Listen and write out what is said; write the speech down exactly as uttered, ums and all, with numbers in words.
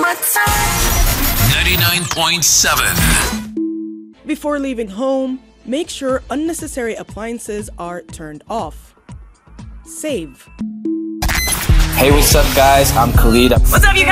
ninety-nine point seven. Before leaving home, make sure unnecessary appliances are turned off. Save. Hey, what's up, guys? I'm Khalid. What's up, you guys?